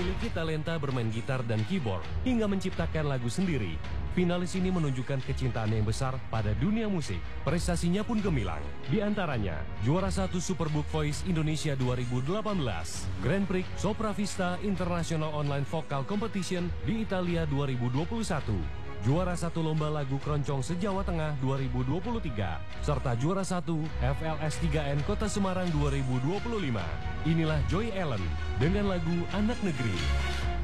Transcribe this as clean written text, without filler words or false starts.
memiliki talenta bermain gitar dan keyboard hingga menciptakan lagu sendiri. Finalis ini menunjukkan kecintaan yang besar pada dunia musik. Prestasinya pun gemilang. Di antaranya, juara 1 Superbook Voice Indonesia 2018, Grand Prix Sopra Vista International Online Vocal Competition di Italia 2021, juara 1 Lomba Lagu Keroncong se-Jawa Tengah 2023, serta juara 1 FLS 3N Kota Semarang 2025. Inilah Joy Ellen dengan lagu Anak Negeri.